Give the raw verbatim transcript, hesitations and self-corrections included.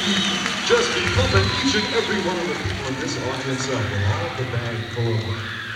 Just be pumping each and every one of the people in this audience up with all the bag full of